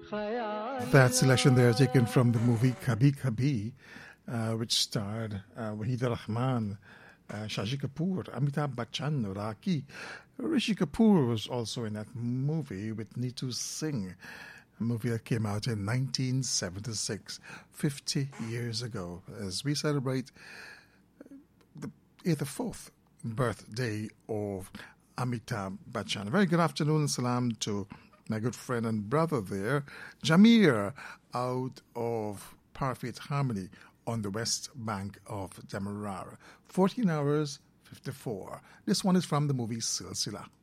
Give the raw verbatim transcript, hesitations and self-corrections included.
That selection there taken from the movie Kabhi Kabhi, uh, which starred uh, Wahid Rahman, uh, Shashi Kapoor, Amitabh Bachchan, Raki. Rishi Kapoor was also in that movie with Neetu Singh, a movie that came out in nineteen seventy-six, fifty years ago, as we celebrate the eighty-fourth birthday of Amitabh Bachchan. A very good afternoon and salam to my good friend and brother there, Jamir, out of Parfait Harmony on the west bank of Demerara. fourteen hours, fifty-four. This one is from the movie Silsila.